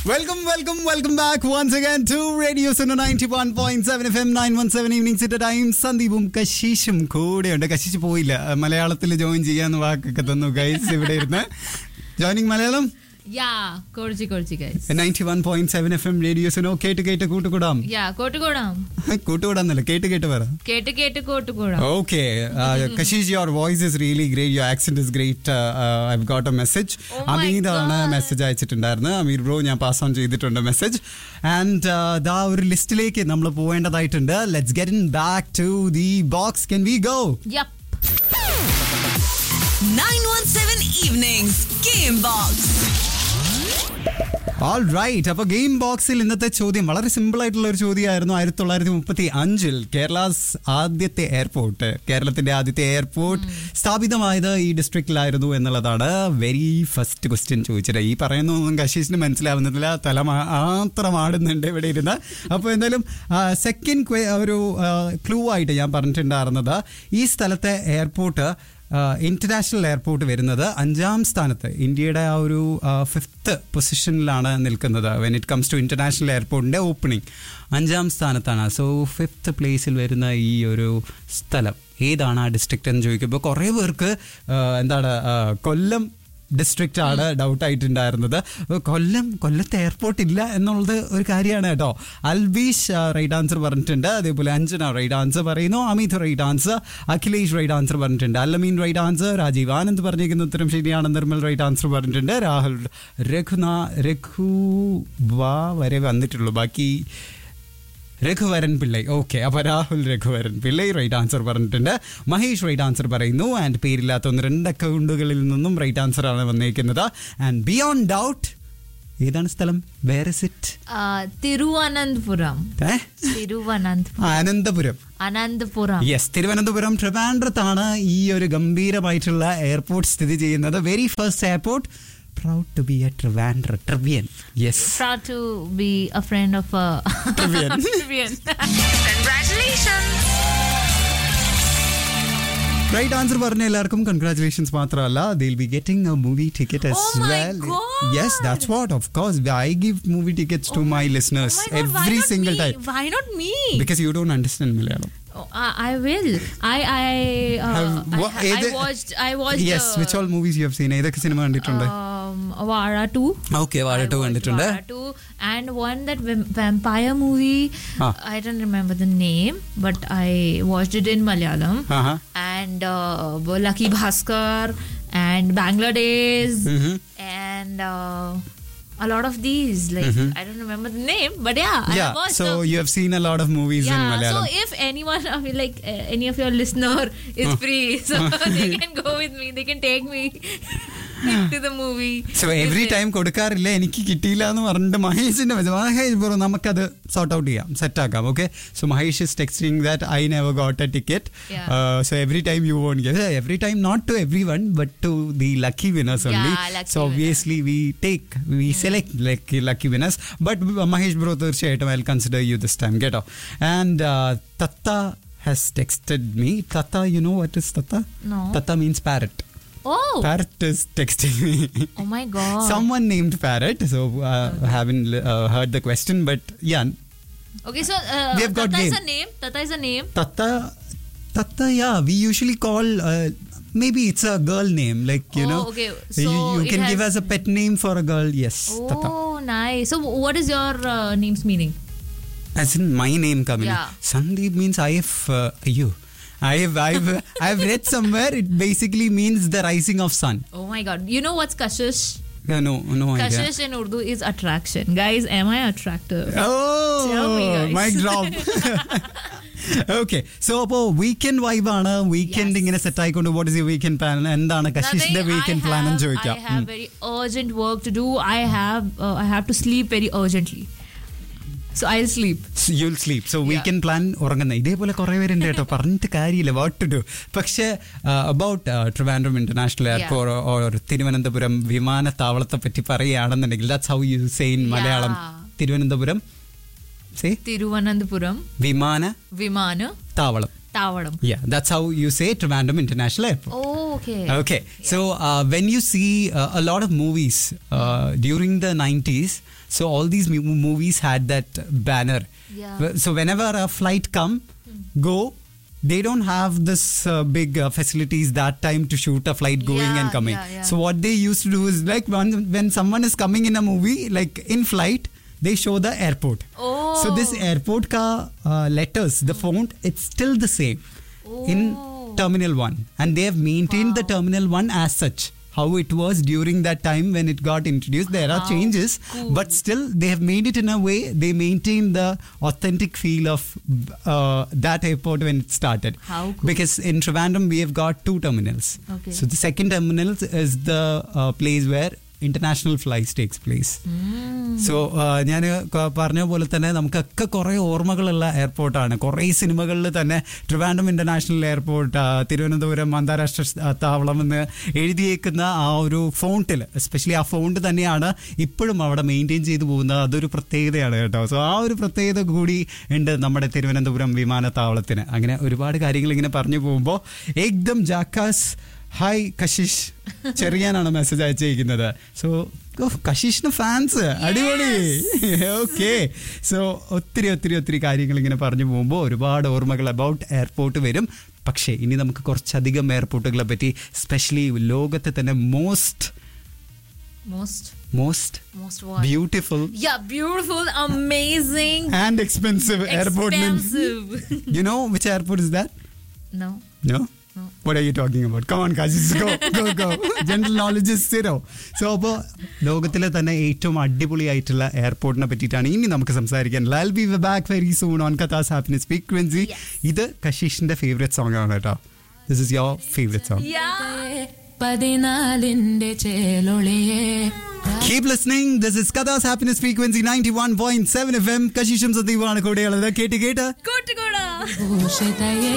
Welcome back once again to Radio Suno 91.7 FM 917 evenings at a time. സന്ദീപും കശീഷും കൂടെയുണ്ട്. കശീഷ് പോയില്ല, മലയാളത്തിൽ join ചെയ്യാന്ന് വാക്കൊക്കെ തന്നു ഗൈസ്. ഇവിടെ ഇരുന്ന് ജോയിനിങ് മലയാളം. കുറച്ച് guys. 91.7 FM Radio Suno കേട്ട് കൂട്ടുകൂടാം. കൂട്ടുകൂടാന്നല്ല, കേട്ട് പറ. കേട്ട് കൂട്ടുകൂടാം. Okay, Kashish, your voice is really great. Your accent is great. I've got a message. അമീറാണ് message അയച്ചിട്ടുണ്ടായിരുന്നു. Ameer bro, ഞാൻ പാസ് ഓൺ ചെയ്തിട്ടുണ്ട് മെസ്സേജ്. ആൻഡ് ദാ ഒരു ലിസ്റ്റിലേക്ക് നമ്മൾ പോവേണ്ടതായിട്ടുണ്ട്. Let's get in back to the box. Can we go? Yep. 917 evenings Game Box. All right, അപ്പോൾ game ബോക്സിൽ ഇന്നത്തെ ചോദ്യം വളരെ സിമ്പിൾ ആയിട്ടുള്ള ഒരു ചോദ്യമായിരുന്നു. 1935 കേരളത്തിന്റെ ആദ്യത്തെ എയർപോർട്ട് സ്ഥാപിതമായത് ഈ ഡിസ്ട്രിക്റ്റിലായിരുന്നു എന്നുള്ളതാണ് വെരി ഫസ്റ്റ് ക്വസ്റ്റ്യൻ ചോദിച്ചത്. ഈ പറയുന്നതൊന്നും കശീഷിന് മനസ്സിലാവുന്നില്ല, തല മാത്രം ആടുന്നുണ്ട് ഇവിടെ ഇരുന്ന്. അപ്പോൾ എന്തായാലും സെക്കൻഡ് ഒരു ക്ലൂ ആയിട്ട് ഞാൻ പറഞ്ഞിട്ടുണ്ടായിരുന്നത്, ഈ സ്ഥലത്തെ എയർപോർട്ട് ഇന്റർനാഷണൽ എയർപോർട്ട് വരുന്നത് 5ാം സ്ഥാനത്ത്, ഇന്ത്യയുടെ ആ ഒരു 5th പൊസിഷനിലാണ് നിൽക്കുന്നത്. When it comes to international എയർപോർട്ടിൻ്റെ ഓപ്പണിംഗ് 5ാം സ്ഥാനത്താണ്. സോ 5th പ്ലേസിൽ വരുന്ന ഈ ഒരു സ്ഥലം ഏതാണ് ആ ഡിസ്ട്രിക്റ്റ് എന്ന് ചോദിക്കുമ്പോൾ കുറേ പേർക്ക് കൊല്ലം ഡിസ്ട്രിക്റ്റ് ആണ് ഡൗട്ട് ആയിട്ടുണ്ടായിരുന്നത്. കൊല്ലത്ത് എയർപോർട്ട് ഇല്ല എന്നുള്ളത് ഒരു കാര്യമാണ് കേട്ടോ. അൽബീഷ് റൈറ്റ് ആൻസർ പറഞ്ഞിട്ടുണ്ട്. അതേപോലെ അഞ്ജന റൈറ്റ് ആൻസർ പറയുന്നു. Amit right answer. Akhilesh right answer പറഞ്ഞിട്ടുണ്ട്. Allameen right answer. രാജീവ് ആനന്ദ് പറഞ്ഞിരിക്കുന്ന ഉത്തരം ശരിയാണ്. നിർമ്മൽ റൈറ്റ് ആൻസർ പറഞ്ഞിട്ടുണ്ട്. രാഹുൽ രഘുവാ വരെ വന്നിട്ടുള്ളൂ, ബാക്കി രഘുവരൻ പിള്ളൈ. ഓക്കെ, അപ്പോൾ രാഹുൽ രഘുവരൻ പിള്ളൈ റൈറ്റ് ആൻസർ പറഞ്ഞിട്ടുണ്ട്. മഹേഷ് റൈറ്റ് ആൻസർ പറയുന്നു. ആൻഡ് പേരില്ലാത്ത 1-2 അക്കൗണ്ടുകളിൽ നിന്നും റൈറ്റ് ആൻസർ ആണ് വന്നിരിക്കുന്നത്. ആൻഡ് ബിയോണ്ട് ഡൗട്ട്, ഏതാണ് സ്ഥലം? Where is it? Thiruvananthapuram. Ananthapuram. Yes, Thiruvananthapuram ട്രിവാൻഡ്രത്താണ് ഈ ഒരു ഗംഭീരമായിട്ടുള്ള എയർപോർട്ട് സ്ഥിതി ചെയ്യുന്നത്. Very first airport. Proud to be a Trivian. Yes. Proud to be a friend of Trivian. Congratulations. Right answer പറഞ്ഞ എല്ലാവർക്കും congratulations മാത്രമല്ല, they'll be getting a movie ticket as well. Oh my God. Yes, that's what. Of course, I give movie tickets to my listeners every single time. Why not me? Because you don't understand Malayalam. I will. I watched. Yes, which all movies you have seen? ഏതൊക്കെ cinema കണ്ടിട്ടുണ്ട്? Vara 2. Okay, Vara 2 കണ്ടിട്ടുണ്ട്. Vara 2 and one that vampire movie. I don't remember the name, but I watched it in Malayalam. And Lucky Bhaskar and Bangladesh and a lot of these, like I don't remember the name, but I watched. So you have seen a lot of movies in Malayalam. So if anyone of you, like any of your listener is free, so they can go with me, they can take me to the movie. So every time കൊടുക്കാറില്ല, എനിക്ക് കിട്ടിയില്ല എന്ന് പറഞ്ഞിട്ട് Mahesh bro നമുക്കത് sort out ചെയ്യാം, set ആക്കാം. Okay, so Mahesh is texting that I never got a ticket. So every time you won't get, every time not to everyone but to the lucky winners only. So obviously we select like lucky winners. But Mahesh bro, തീർച്ചയായിട്ടും I'll consider you this time. Get off. And Tatta has texted me. Tatta, you know what is Tatta? No. Tatta means parrot. Oh. Parrot is texting me. Oh my God. Someone named Parrot. So I haven't heard the question, but yeah. Okay, so we have got Tatta game. is a name. Tatta is a name. Tatta, yeah. We usually call. Maybe it's a girl name, like you know. Okay. So you can give as a pet name for a girl. Yes. Tatta. Oh, nice. So what is your name's meaning? As in my name, Kamini. Yeah. Sandeep means I've read somewhere it basically means the rising of sun. Oh my God. You know what's kashish? Yeah, no idea. Kashish in Urdu is attraction. Guys, am I attractive? Oh, tell me, guys. Mic drop. Okay, so അപ്പോൾ weekend vibe ആണ്. Weekend ഇങ്ങനെ set ആയിക്കൊണ്ട് what is your weekend plan? എന്താണ് കശീഷിന്റെ weekend plan എന്ന് ചോദിക്കാം. I have very urgent work to do. I have to sleep very urgently. So I'll sleep. You'll sleep. So weekend plan ഉറങ്ങുന്ന ഇതേപോലെ കുറേ പേരുണ്ട് കേട്ടോ, പറഞ്ഞിട്ട് കാര്യമില്ല, വാട്ട് ടു ഡു. പക്ഷേ about Trivandrum international airport or Thiruvananthapuram വിമാനത്താവളത്തെ പറ്റി പറയുകയാണെന്നുണ്ടെങ്കിൽ that's how you say in Malayalam. Thiruvananthapuram വിമാന താവളം. Tavadam. Yeah, that's how you say Trivandrum International Airport. Oh, okay. Okay, so when you see a lot of movies during the 90s, so all these movies had that banner. Yeah. So whenever a flight go, they don't have this big facilities that time to shoot a flight going and coming. Yeah. So what they used to do is like when someone is coming in a movie, like in flight, they show the airport. Oh. So this airport ka letters, the font, it's still the same in Terminal 1. And they have maintained the Terminal 1 as such. How it was during that time when it got introduced. There are changes, but still they have made it in a way they maintain the authentic feel of that airport when it started. How cool. Because in Trivandrum we have got 2 terminals. Okay. So the second terminal is the place where international flights takes place. So ഞാൻ പറഞ്ഞ പോലെ തന്നെ നമുക്കൊക്കെ കുറേ ഓർമ്മകളുള്ള എയർപോർട്ടാണ്. കുറേ സിനിമകളിൽ തന്നെ Trivandrum international airport, Thiruvananthapuram അന്താരാഷ്ട്ര താവളം എന്ന് എഴുതിയേക്കുന്ന ആ ഒരു ഫോണ്ടിൽ, എസ്പെഷ്യലി ആ ഫോണ്ട് തന്നെയാണ് ഇപ്പോഴും അവിടെ മെയിൻറ്റെയിൻ ചെയ്തു പോകുന്നത്. അതൊരു പ്രത്യേകതയാണ് കേട്ടോ. സോ ആ ഒരു പ്രത്യേകത കൂടി ഉണ്ട് നമ്മുടെ തിരുവനന്തപുരം വിമാനത്താവളത്തിന്. അങ്ങനെ ഒരുപാട് കാര്യങ്ങൾ ഇങ്ങനെ പറഞ്ഞു പോകുമ്പോൾ ഏകദം ജാക്കാസ് ഹായ് കശിഷ് ചെറിയാനാണ് മെസ്സേജ് അയച്ചിരിക്കുന്നത്. സോ കശീഷിന് ഫാൻസ് അടിപൊളി. ഓക്കെ, സോ ഒത്തിരി കാര്യങ്ങൾ ഇങ്ങനെ പറഞ്ഞു പോകുമ്പോൾ ഒരുപാട് ഓർമ്മകൾ അബൌട്ട് എയർപോർട്ട് വരും. പക്ഷേ ഇനി നമുക്ക് കുറച്ചധികം എയർപോർട്ടുകളെ പറ്റി, സ്പെഷ്യലി ലോകത്തെ തന്നെ most what? beautiful, beautiful, amazing and expensive airport. You know which airport is that? No. What are you talking about? Come on, guys, go. General knowledge is zero. So അപ്പോൾ ലോകത്തിലെ തന്നെ ഏറ്റവും അടിപൊളിയായിട്ടുള്ള എയർപോർട്ടിനെ പറ്റിയിട്ടാണ് ഇനി നമുക്ക് സംസാരിക്കാൻ. I'll be back very soon on Katha's Happiness Frequency. ഇത് കശീഷിന്റെ ഫേവറേറ്റ് സോങ് ആണ് കേട്ടോ. This is your favorite song. Keep listening. This is Katha's Happiness Frequency 91.7 FM. കശീഷും സന്ദീപാണ് കൂടെയുള്ളത്. കേട്ട്